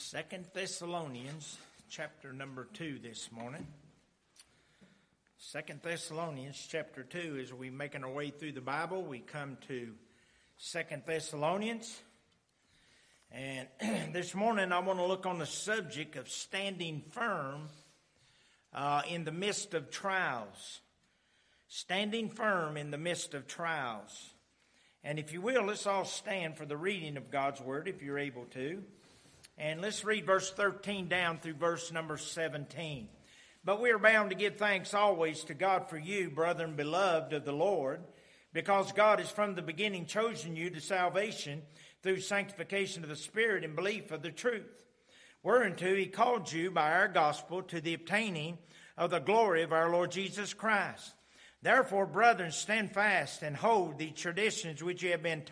2 Thessalonians chapter number 2 this morning. 2 Thessalonians chapter 2, as we're making our way through the Bible, we come to 2 Thessalonians. And this morning I want to look on the subject of standing firm in the midst of trials. Standing firm in the midst of trials. And if you will, let's all stand for the reading of God's Word, if you're able to. And let's read verse 13 down through verse number 17. But we are bound to give thanks always to God for you, brethren, beloved of the Lord, because God has from the beginning chosen you to salvation through sanctification of the Spirit and belief of the truth, whereunto he called you by our gospel to the obtaining of the glory of our Lord Jesus Christ. Therefore, brethren, stand fast and hold the traditions which you have been